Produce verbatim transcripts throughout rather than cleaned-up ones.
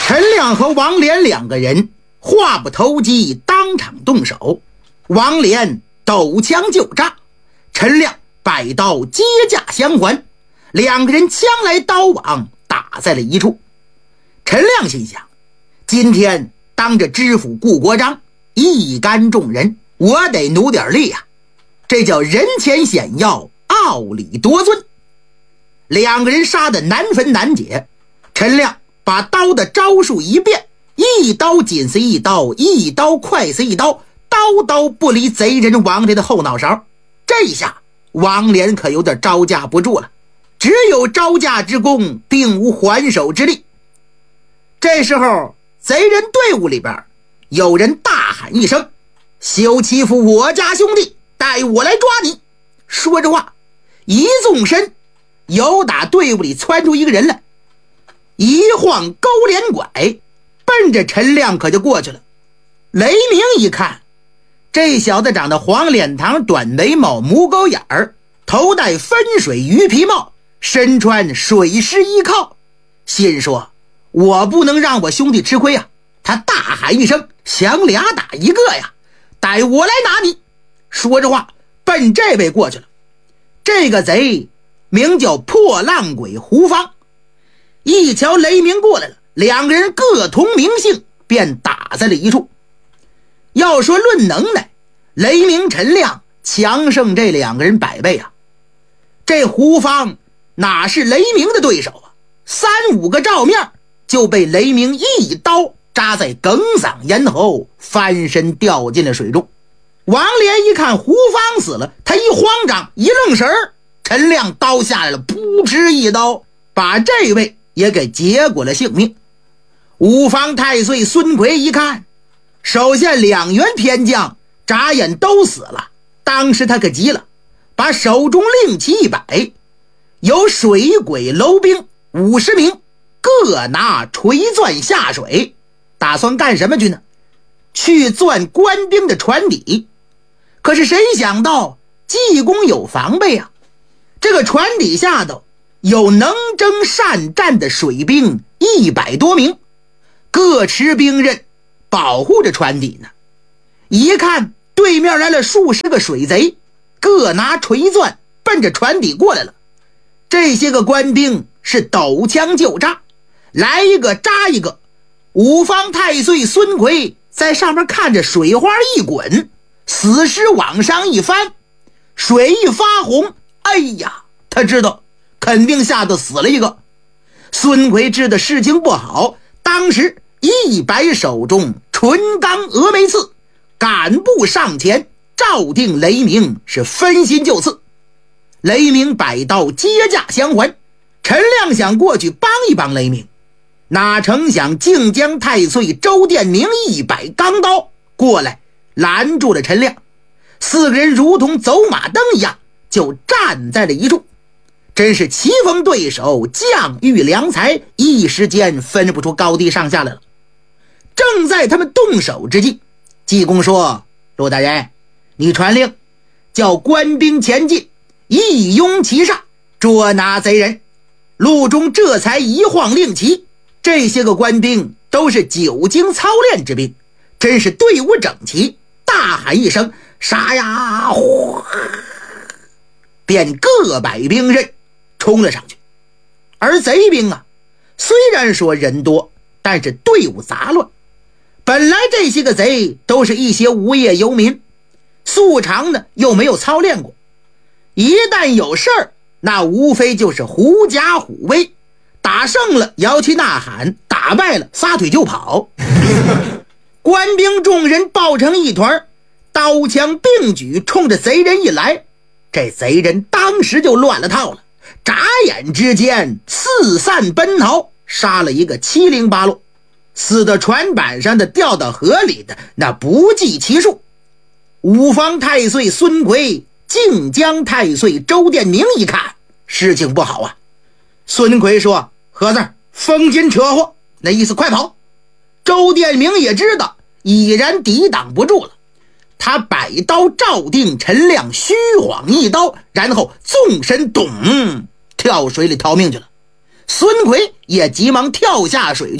陈亮和王连两个人话不投机，当场动手。王连抖枪就扎，陈亮摆刀接架相还，两个人枪来刀往，打在了一处。陈亮心想，今天当着知府顾国璋一干众人，我得努点力啊，这叫人前显耀，傲里夺尊。两个人杀得难分难解，陈亮把刀的招数一变，一刀紧似一刀，一刀快似一刀，刀刀不离贼人王连的后脑勺。这下王连可有点招架不住了，只有招架之功，并无还手之力。这时候贼人队伍里边有人大喊一声，休欺负我家兄弟，带我来抓你。说着话一纵身，由打队伍里窜出一个人来，一晃勾连拐，奔着陈亮可就过去了。雷鸣一看，这小子长得黄脸膛，短眉毛，母狗眼儿，头戴分水鱼皮帽，身穿水师衣靠，心说我不能让我兄弟吃亏啊。他大喊一声，想俩打一个呀，待我来拿你。说着话奔这位过去了。这个贼名叫破浪鬼胡芳，一瞧雷鸣过来了，两个人各同名姓，便打在了一处。要说论能耐，雷鸣陈亮强胜这两个人百倍啊。这胡芳哪是雷鸣的对手啊，三五个照面就被雷鸣一刀扎在哽嗓咽喉，翻身掉进了水中。王连一看胡芳死了，他一慌张一愣神儿，陈亮刀下来了，扑哧一刀把这位也给结果了性命。五方太岁孙奎一看手下两员偏将眨眼都死了，当时他可急了，把手中令旗一摆，有水鬼楼兵五十名，各拿锤钻下水，打算干什么去呢？去钻官兵的船底。可是谁想到济公有防备啊，这个船底下头有能征善战的水兵一百多名，各持兵刃保护着船底呢。一看对面来了数十个水贼，各拿锤钻奔着船底过来了。这些个官兵是抖枪就扎，来一个扎一个。五方太岁孙奎在上面看着水花一滚，死尸往上一翻，水一发红，哎呀，他知道肯定下头死了一个。孙奎知道事情不好，当时一摆手中纯钢峨眉刺，赶步上前，照定雷鸣是分心就刺。雷鸣摆刀接架相还，陈亮想过去帮一帮雷鸣，哪成想靖江太岁周殿明一摆钢刀过来拦住了陈亮，四个人如同走马灯一样就站在了一处。真是棋逢对手，将遇良才，一时间分不出高低上下来了。正在他们动手之际，济公说，陆大人，你传令叫官兵前进，一拥其上，捉拿贼人。陆中这才一晃令旗，这些个官兵都是久经操练之兵，真是队伍整齐，大喊一声杀呀，呼，便各摆兵刃冲了上去。而贼兵啊，虽然说人多，但是队伍杂乱。本来这些个贼都是一些无业游民，素常呢又没有操练过，一旦有事儿，那无非就是狐假虎威，打胜了摇旗呐喊，打败了撒腿就跑。官兵众人抱成一团，刀枪并举，冲着贼人一来，这贼人当时就乱了套了，眨眼之间四散奔逃，杀了一个七零八落，死到船板上的，掉到河里的，那不计其数。五方太岁孙奎、靖江太岁周殿明一看事情不好啊，孙奎说，盒子风金扯货，那意思快跑。周殿明也知道已然抵挡不住了，他摆刀照定陈亮虚晃一刀，然后纵身咚跳水里逃命去了。孙奎也急忙跳下水去，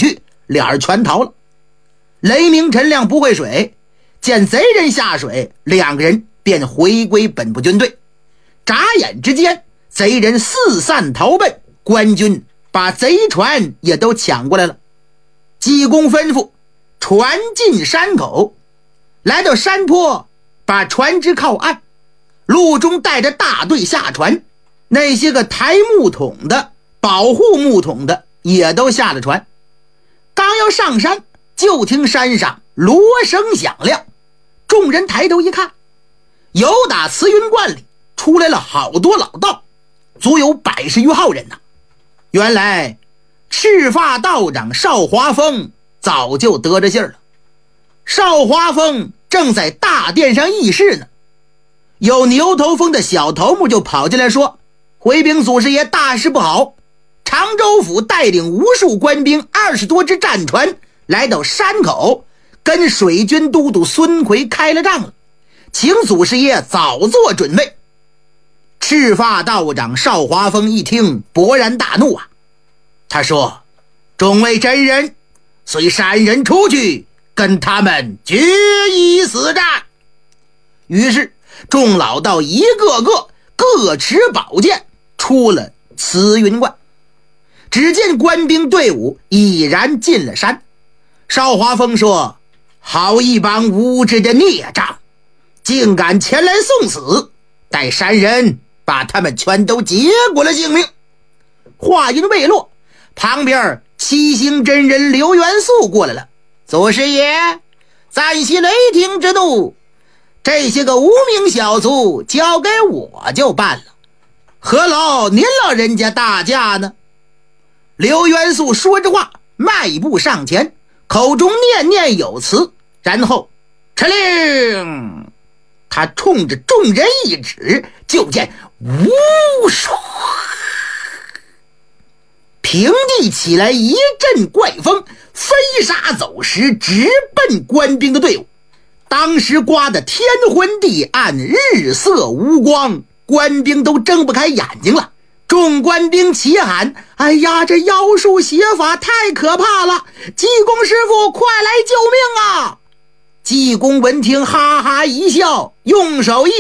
俩人全逃了。雷鸣、陈亮不会水，见贼人下水，两个人便回归本部军队。眨眼之间，贼人四散逃奔，官军把贼船也都抢过来了。济公吩咐船进山口，来到山坡，把船只靠岸，陆中带着大队下船，那些个抬木桶的、保护木桶的也都下了船。刚要上山，就听山上锣声响亮，众人抬头一看，由打慈云观里出来了好多老道，足有百十余号人呐。原来赤发道长邵华峰早就得着信儿了。邵华峰正在大殿上议事呢，有牛头峰的小头目就跑进来说，回禀祖师爷，大事不好，常州府带领无数官兵，二十多只战船来到山口，跟水军都督孙奎开了仗了，请祖师爷早做准备。赤发道长邵华峰一听，勃然大怒啊！他说，众位真人，随山人出去，跟他们决一死战。于是众老道一个个各持宝剑，出了慈云观。只见官兵队伍已然进了山。邵华峰说，好一帮无知的孽障，竟敢前来送死，待山人把他们全都结果了性命。话音未落，旁边七星真人刘元素过来了。祖师爷，暂息雷霆之怒，这些个无名小卒交给我就办了，何劳您老人家大驾呢？刘元素说着话，迈步上前，口中念念有词，然后敕令，他冲着众人一指，就见呜唰，平地起来一阵怪风，飞沙走石，直奔官兵的队伍。当时刮得天昏地暗，日色无光，官兵都睁不开眼睛了。众官兵齐喊，哎呀，这妖术邪法太可怕了，济公师傅快来救命啊！济公闻听哈哈一笑，用手一